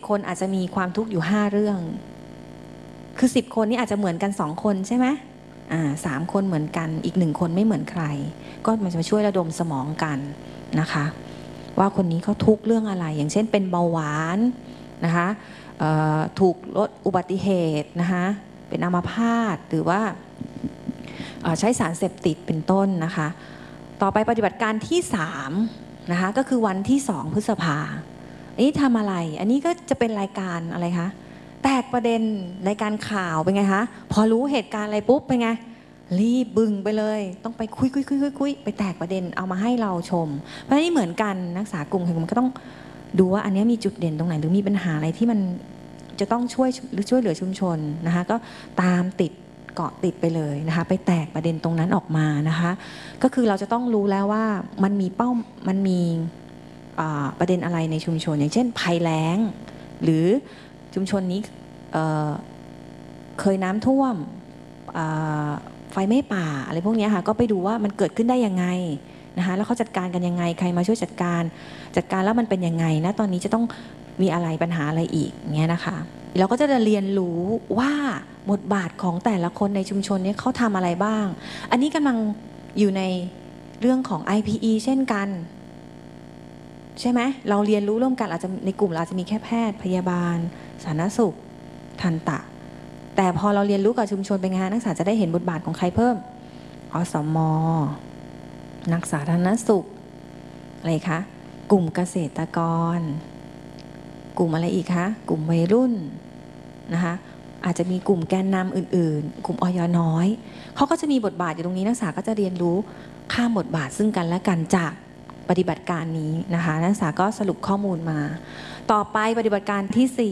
คนอาจจะมีความทุกข์อยู่5เรื่องคือ10คนนี่อาจจะเหมือนกัน2คนใช่ไหม3คนเหมือนกันอีก1คนไม่เหมือนใครก็มันจะมาช่วยระดมสมองกันนะคะว่าคนนี้เขาทุกข์เรื่องอะไรอย่างเช่นเป็นเบาหวานนะคะถูกลดอุบัติเหตุนะคะเป็นอัมพาตหรือว่าใช้สารเสพติดเป็นต้นนะคะต่อไปปฏิบัติการที่3นะคะก็คือวันที่2พฤษภานี่ทำอะไรอันนี้ก็จะเป็นรายการอะไรคะแตกประเด็นรายการข่าวเป็นไงคะพอรู้เหตุการณ์อะไรปุ๊บเป็นไงรีบบึงไปเลยต้องไปคุยไปแตกประเด็นเอามาให้เราชมเพราะนี่เหมือนกันนักศึกษากลุ่มมันก็ต้องดูว่าอันนี้มีจุดเด่นตรงไหนหรือมีปัญหาอะไรที่มันจะต้องช่วยเหลือชุมชนนะคะก็ตามติดเกาะติดไปเลยนะคะไปแตกประเด็นตรงนั้นออกมานะคะก็คือเราจะต้องรู้แล้วว่ามันมีประเด็นอะไรในชุมชนอย่างเช่นภัยแล้งหรือชุมชนนี้เคยน้ำท่วมไฟไหม้ป่าอะไรพวกนี้ค่ะก็ไปดูว่ามันเกิดขึ้นได้ยังไงนะคะแล้วเขาจัดการกันยังไงใครมาช่วยจัดการแล้วมันเป็นยังไงนะตอนนี้จะต้องมีอะไรปัญหาอะไรอีกเงี้ยนะคะเราก็จะเรียนรู้ว่าบทบาทของแต่ละคนในชุมชนนี้เขาทำอะไรบ้างอันนี้กำลังอยู่ในเรื่องของ IPE เช่นกันใช่ไหมเราเรียนรู้ร่วมกันอาจจะในกลุ่มเราจะมีแค่แพทย์พยาบาลสาธารณสุขทันตะแต่พอเราเรียนรู้กับชุมชนเป็นไงนักศึกษาจะได้เห็นบทบาทของใครเพิ่มอสม.นักสาธารณสุขอะไรคะกลุ่มเกษตรกรกลุ่มอะไรอีกคะกลุ่มวัยรุ่นนะคะอาจจะมีกลุ่มแกนนำอื่นๆกลุ่มอย.น้อยเขาก็จะมีบทบาทอยู่ตรงนี้นักศึกษาก็จะเรียนรู้ข้ามบทบาทซึ่งกันและกันจากปฏิบัติการนี้นะคะนักศึกษาก็สรุปข้อมูลมาต่อไปปฏิบัติการที่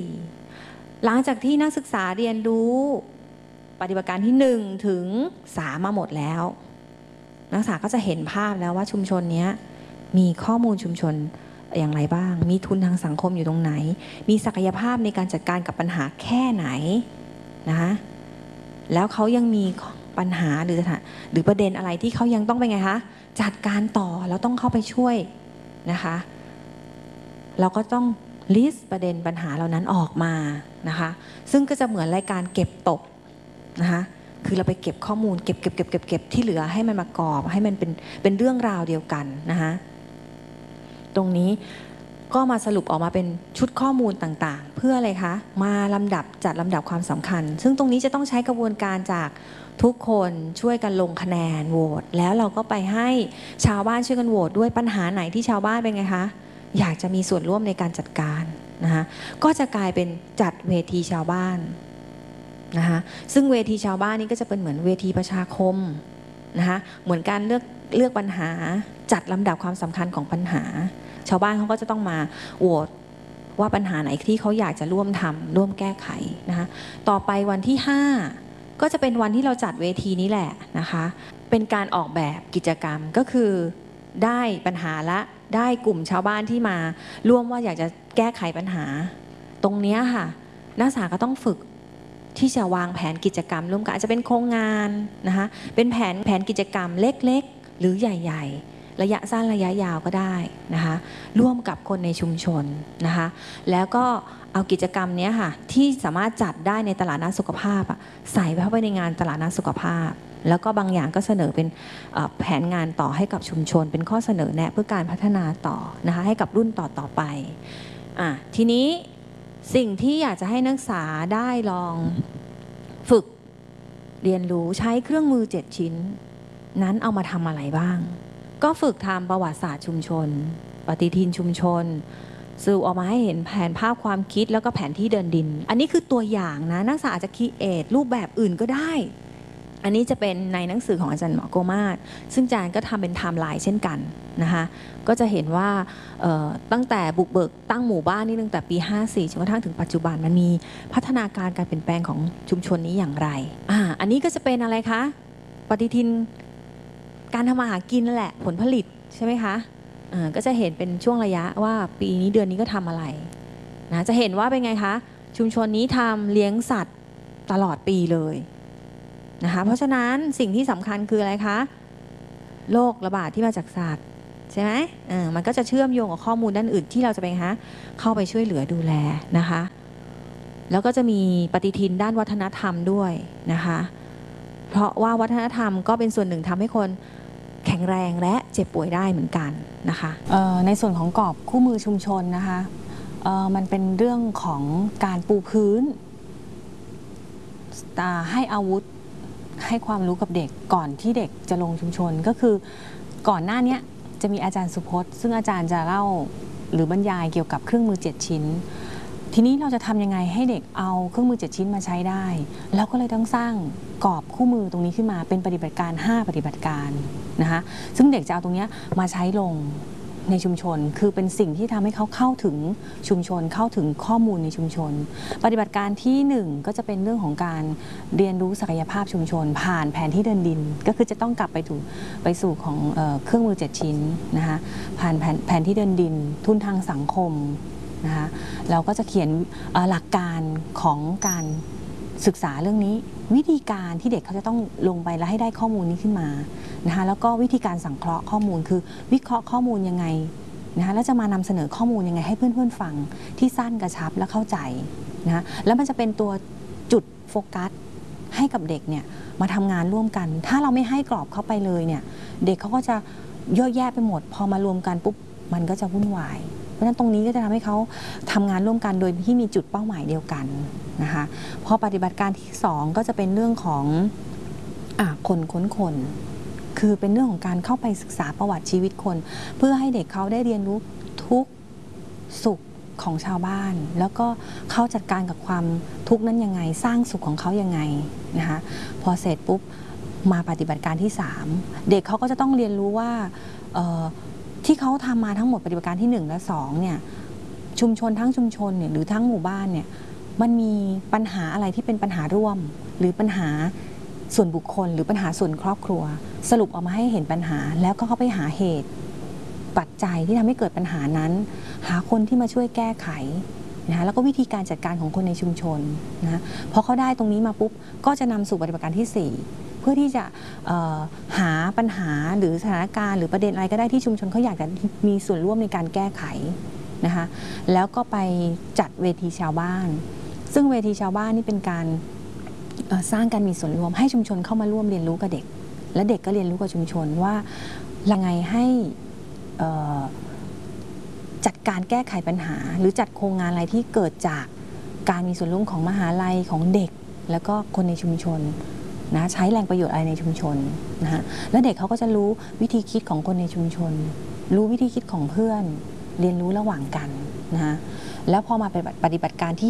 4หลังจากที่นักศึกษาเรียนรู้ปฏิบัติการที่1ถึง3มาหมดแล้วนักศึกษาก็จะเห็นภาพแล้วว่าชุมชนนี้มีข้อมูลชุมชนอย่างไรบ้างมีทุนทางสังคมอยู่ตรงไหนมีศักยภาพในการจัดการกับปัญหาแค่ไหนนะคะแล้วเขายังมีปัญหาหรือประเด็นอะไรที่เขายังต้องเป็นไงคะจัดการต่อแล้วต้องเข้าไปช่วยนะคะเราก็ต้องลิสต์ประเด็นปัญหาเหล่านั้นออกมานะคะซึ่งก็จะเหมือนรายการเก็บตกนะคะคือเราไปเก็บข้อมูลเก็บที่เหลือให้มันประกอบให้มันเป็นเรื่องราวเดียวกันนะคะตรงนี้ก็มาสรุปออกมาเป็นชุดข้อมูลต่างๆเพื่ออะไรคะมาจัดลำดับความสำคัญซึ่งตรงนี้จะต้องใช้กระบวนการจากทุกคนช่วยกันลงคะแนนโหวตแล้วเราก็ไปให้ชาวบ้านช่วยกันโหวตด้วยปัญหาไหนที่ชาวบ้านเป็นไงคะอยากจะมีส่วนร่วมในการจัดการนะคะก็จะกลายเป็นจัดเวทีชาวบ้านนะคะซึ่งเวทีชาวบ้านนี้ก็จะเป็นเหมือนเวทีประชาคมนะคะเหมือนการเลือกปัญหาจัดลำดับความสำคัญของปัญหาชาวบ้านเขาก็จะต้องมาโหวตว่าปัญหาไหนที่เขาอยากจะร่วมทำร่วมแก้ไขนะคะต่อไปวันที่5ก็จะเป็นวันที่เราจัดเวทีนี้แหละนะคะเป็นการออกแบบกิจกรรมก็คือได้ปัญหาละได้กลุ่มชาวบ้านที่มาร่วมว่าอยากจะแก้ไขปัญหาตรงนี้ค่ะนักศึกษาก็ต้องฝึกที่จะวางแผนกิจกรรมร่วมกันอาจจะเป็นโครงงานนะคะเป็นแผนกิจกรรมเล็กๆหรือใหญ่ๆระยะสั้นระยะยาวก็ได้นะคะร่วมกับคนในชุมชนนะคะแล้วก็เอากิจกรรมนี้ค่ะที่สามารถจัดได้ในตลาดนัดสุขภาพใส่เข้าไปในงานตลาดนัดสุขภาพแล้วก็บางอย่างก็เสนอเป็นแผนงานต่อให้กับชุมชนเป็นข้อเสนอแนะเพื่อการพัฒนาต่อนะคะให้กับรุ่นต่อไปทีนี้สิ่งที่อยากจะให้นักศึกษาได้ลองฝึกเรียนรู้ใช้เครื่องมือ7ชิ้นนั้นเอามาทำอะไรบ้างก็ฝึกทำประวัติศาสตร์ชุมชนปฏิทินชุมชนสรุปออกมาให้เห็นแผนภาพความคิดแล้วก็แผนที่เดินดินอันนี้คือตัวอย่างนะนักศึกษาอาจจะคิดรูปแบบอื่นก็ได้อันนี้จะเป็นในหนังสือของอาจารย์หมอโกมาศซึ่งอาจารย์ก็ทำเป็นไทม์ไลน์เช่นกันนะคะก็จะเห็นว่าตั้งแต่บุกเบิกตั้งหมู่บ้านนี่ตั้งแต่ปี54จนกระทั่งถึงปัจจุบันมันมีพัฒนาการการเปลี่ยนแปลงของชุมชนนี้อย่างไรอันนี้ก็จะเป็นอะไรคะปฏิทินการทำมาหากินนั่นแหละผลผลิตใช่ไหมคะก็จะเห็นเป็นช่วงระยะว่าปีนี้เดือนนี้ก็ทำอะไรนะจะเห็นว่าเป็นไงคะชุมชนนี้ทำเลี้ยงสัตว์ตลอดปีเลยนะคะเพราะฉะนั้นสิ่งที่สำคัญคืออะไรคะโรคระบาดที่มาจากสัตว์ใใช่ไหมมันก็จะเชื่อมโยงกับข้อมูลด้านอื่นที่เราจะไปเข้าไปช่วยเหลือดูแลนะคะแล้วก็จะมีปฏิทินด้านวัฒนธรรมด้วยนะคะเพราะว่าวัฒนธรรมก็เป็นส่วนหนึ่งทำให้คนแข็งแรงและเจ็บป่วยได้เหมือนกันนะคะในส่วนของกรอบคู่มือชุมชนนะคะมันเป็นเรื่องของการปูพื้นให้อาวุธให้ความรู้กับเด็กก่อนที่เด็กจะลงชุมชนก็คือก่อนหน้านี้จะมีอาจารย์สุพจน์ซึ่งอาจารย์จะเล่าหรือบรรยายเกี่ยวกับเครื่องมือ7ชิ้นทีนี้เราจะทำยังไงให้เด็กเอาเครื่องมือ7ชิ้นมาใช้ได้แล้วก็เลยต้องสร้างกรอบคู่มือตรงนี้ขึ้นมาเป็นปฏิบัติการ5ปฏิบัติการนะคะซึ่งเด็กจะเอาตรงนี้มาใช้ลงในชุมชนคือเป็นสิ่งที่ทำให้เขาเข้าถึงชุมชนเข้าถึงข้อมูลในชุมชนปฏิบัติการที่1ก็จะเป็นเรื่องของการเรียนรู้ศักยภาพชุมชนผ่านแผนที่เดินดินก็คือจะต้องกลับไปสู่ของเครื่องมือ7ชิ้นนะคะผ่านแผนที่เดินดินทุนทางสังคมนะคะเราก็จะเขียนหลักการของการศึกษาเรื่องนี้วิธีการที่เด็กเขาจะต้องลงไปแล้วให้ได้ข้อมูลนี้ขึ้นมานะคะแล้วก็วิธีการสังเคราะห์ข้อมูลคือวิเคราะห์ข้อมูลยังไงนะคะแล้วจะมานำเสนอข้อมูลยังไงให้เพื่อนๆฟังที่สั้นกระชับและเข้าใจนะแล้วมันจะเป็นตัวจุดโฟกัสให้กับเด็กเนี่ยมาทำงานร่วมกันถ้าเราไม่ให้กรอบเข้าไปเลยเนี่ยเด็กเขาก็จะเยอะแยะไปหมดพอมารวมกันปุ๊บมันก็จะวุ่นวายเพราะฉะนั้นตรงนี้ก็จะทำให้เขาทำงานร่วมกันโดยที่มีจุดเป้าหมายเดียวกันนะคะพอปฏิบัติการที่2ก็จะเป็นเรื่องของคนค้นคนคือเป็นเรื่องของการเข้าไปศึกษาประวัติชีวิตคนเพื่อให้เด็กเขาได้เรียนรู้ทุกสุขของชาวบ้านแล้วก็เขาจัดการกับความทุกข์นั้นยังไงสร้างสุขของเขายังไงนะคะพอเสร็จปุ๊บมาปฏิบัติการที่3เด็กเขาก็จะต้องเรียนรู้ว่าที่เขาทำมาทั้งหมดปฏิบัติการที่1และ2เนี่ยชุมชนทั้งชุมชนเนี่ยหรือทั้งหมู่บ้านเนี่ยมันมีปัญหาอะไรที่เป็นปัญหาร่วมหรือปัญหาส่วนบุคคลหรือปัญหาส่วนครอบครัวสรุปออกมาให้เห็นปัญหาแล้วก็เข้าไปหาเหตุปัจจัยที่ทำให้เกิดปัญหานั้นหาคนที่มาช่วยแก้ไขนะคะแล้วก็วิธีการจัดการของคนในชุมชนนะพอเขาได้ตรงนี้มาปุ๊บก็จะนำสู่ปฏิบัติการที่4เพื่อที่จะหาปัญหาหรือสถานการณ์หรือประเด็นอะไรก็ได้ที่ชุมชนเขาอยากจะมีส่วนร่วมในการแก้ไขนะคะแล้วก็ไปจัดเวทีชาวบ้านซึ่งเวทีชาวบ้านนี่เป็นการสร้างการมีส่วนร่วมให้ชุมชนเข้ามาร่วมเรียนรู้กับเด็กและเด็กก็เรียนรู้กับชุมชนว่ายังไงให้จัดการแก้ไขปัญหาหรือจัดโครงงานอะไรที่เกิดจากการมีส่วนร่วมของมหาลัยของเด็กแล้วก็คนในชุมชนนะใช้แรงประโยชน์อะไรในชุมชนนะฮะแล้วเด็กเขาก็จะรู้วิธีคิดของคนในชุมชนรู้วิธีคิดของเพื่อนเรียนรู้ระหว่างกันนะฮะแล้วพอมาปฏิบัติการที่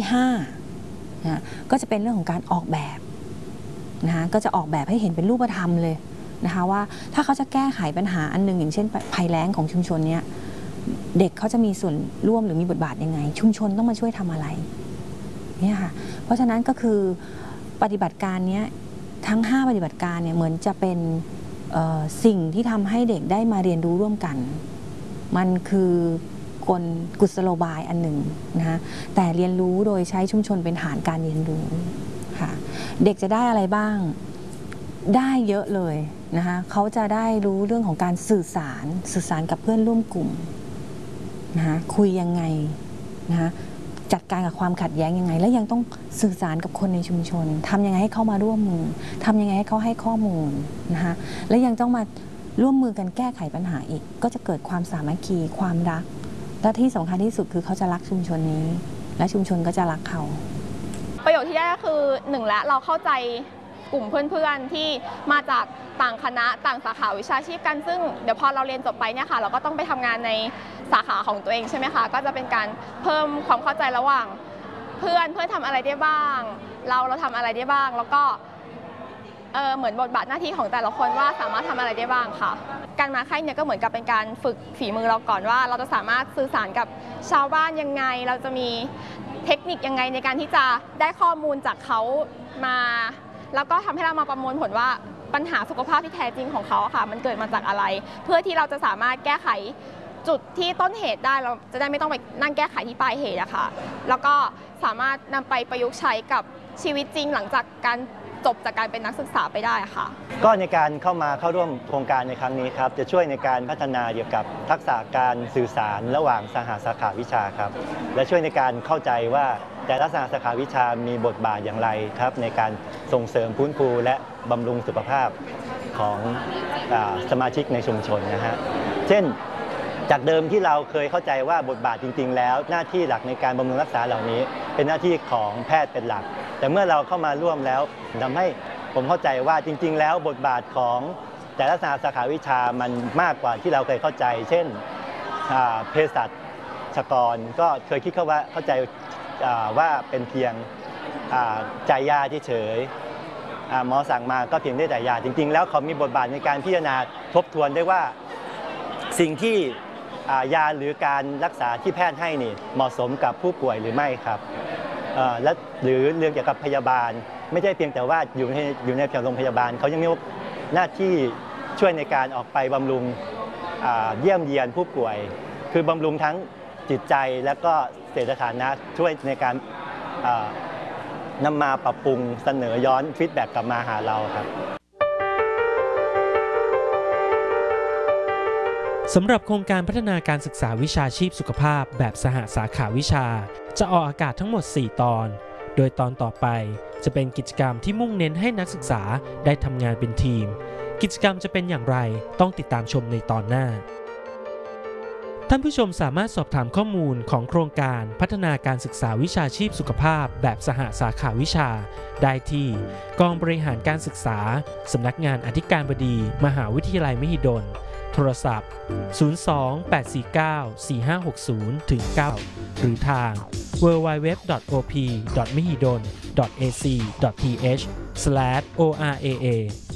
5นะก็จะเป็นเรื่องของการออกแบบนะคะก็จะออกแบบให้เห็นเป็นรูปธรรมเลยนะคะว่าถ้าเขาจะแก้ไขปัญหาอันนึงอย่างเช่นภัยแล้งของชุมชนเนี้ยเด็กเขาจะมีส่วนร่วมหรือมีบทบาทยังไงชุมชนต้องมาช่วยทำอะไรเนี่ยค่ะเพราะฉะนั้นก็คือปฏิบัติการนี้ทั้ง5ปฏิบัติการเนี่ยเหมือนจะเป็นสิ่งที่ทำให้เด็กได้มาเรียนรู้ร่วมกันมันคือกลกุศโลบายอันหนึ่งนะคะแต่เรียนรู้โดยใช้ชุมชนเป็นฐานการเรียนรู้ค่ะเด็กจะได้อะไรบ้างได้เยอะเลยนะคะเขาจะได้รู้เรื่องของการสื่อสารกับเพื่อนร่วมกลุ่มนะคะคุยยังไงนะคะจัดการกับความขัดแย้งยังไงและยังต้องสื่อสารกับคนในชุมชนทำยังไงให้เข้ามาร่วมมือทำยังไงให้เขาให้ข้อมูลนะคะและยังต้องมาร่วมมือกันแก้ไขปัญหาอีกก็จะเกิดความสามัคคีความรักและที่สำคัญที่สุดคือเขาจะรักชุมชนนี้และชุมชนก็จะรักเขาประโยชน์ที่ได้ก็คือ1ละเราเข้าใจกลุ่มเพื่อนๆที่มาจากต่างคณะต่างสาขาวิชาชีพกันซึ่งเดี๋ยวพอเราเรียนจบไปเนี่ยค่ะเราก็ต้องไปทำงานในสาขาของตัวเองใช่ไหมคะก็จะเป็นการเพิ่มความเข้าใจระหว่างเพื่อนทำอะไรได้บ้างเราทำอะไรได้บ้างแล้วก็เหมือนบทบาทหน้าที่ของแต่ละคนว่าสามารถทำอะไรได้บ้างค่ะการมาค่ายเนี่ยก็เหมือนกับเป็นการฝึกฝีมือเราก่อนว่าเราจะสามารถสื่อสารกับชาวบ้านยังไงเราจะมีเทคนิคยังไงในการที่จะได้ข้อมูลจากเขามาแล้วก็ทำให้เรามาประมวลผลว่าปัญหาสุขภาพที่แท้จริงของเขาค่ะมันเกิดมาจากอะไรเพื่อที่เราจะสามารถแก้ไขจุดที่ต้นเหตุได้เราจะได้ไม่ต้องไปนั่งแก้ไขที่ปลายเหตุอะค่ะแล้วก็สามารถนำไปประยุกต์ใช้กับชีวิตจริงหลังจากการจจบจากการเป็นนักศึกษาไปได้ค่ะก็ในการเข้าร่วมโครงการในครั้งนี้ครับจะช่วยในการพัฒนาเกี่ยวกับทักษะการสื่อสารระหว่างสหสาขาวิชาครับและช่วยในการเข้าใจว่าแต่ละสหสาขาวิชามีบทบาทอย่างไรครับในการส่งเสริมฟื้นฟูและบำรุงสุขภาพของสมาชิกในชุมชนนะฮะเช่นจากเดิมที่เราเคยเข้าใจว่าบทบาทจริงๆแล้วหน้าที่หลักในการบำรุงรักษาเหล่านี้เป็นหน้าที่ของแพทย์เป็นหลักแต่เมื่อเราเข้ามาร่วมแล้วทำให้ผมเข้าใจว่าจริงๆแล้วบทบาทของแต่ละสาขาวิชามันมากกว่าที่เราเคยเข้าใจเช่นเภสัชกรก็เคยคิดเข้าใจว่าเป็นเพียงจ่ายยาเฉยหมอสั่งมาก็เพียงได้จ่ายยาจริงๆแล้วเขามีบทบาทในการพิจารณาทบทวนได้ว่าสิ่งที่ยาหรือการรักษาที่แพทย์ให้นี่เหมาะสมกับผู้ป่วยหรือไม่ครับและหรือเรื่องเกี่ยวกับพยาบาลไม่ใช่เพียงแต่ว่าอยู่ในแผนโรงพยาบาลเขายังมีหน้าที่ช่วยในการออกไปบำรุงเยี่ยมเยียนผู้ป่วยคือบำรุงทั้งจิตใจและก็เศรษฐฐานะช่วยในการนำมาปรับปรุงเสนอย้อนฟีดแบ็กกลับมาหาเราครับสำหรับโครงการพัฒนาการศึกษาวิชาชีพสุขภาพแบบสหสาขาวิชาจะออกอากาศทั้งหมด 4 ตอนโดยตอนต่อไปจะเป็นกิจกรรมที่มุ่งเน้นให้นักศึกษาได้ทำงานเป็นทีมกิจกรรมจะเป็นอย่างไรต้องติดตามชมในตอนหน้าท่านผู้ชมสามารถสอบถามข้อมูลของโครงการพัฒนาการศึกษาวิชาชีพสุขภาพแบบสหสาขาวิชาได้ที่กองบริหารการศึกษาสำนักงานอธิการบดีมหาวิทยาลัยมหิดลโทรศัพท์ 02-849-4560-9 หรือทาง www.op.mehidol.ac.th/oraa